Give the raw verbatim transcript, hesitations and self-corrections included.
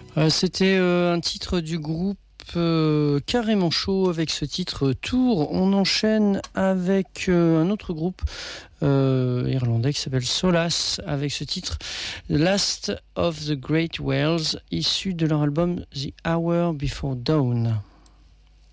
Euh, c'était euh, un titre du groupe euh, Carrément Chaud avec ce titre Tour. On enchaîne avec euh, un autre groupe euh, irlandais qui s'appelle Solace avec ce titre Last of the Great Whales, issu de leur album The Hour Before Dawn.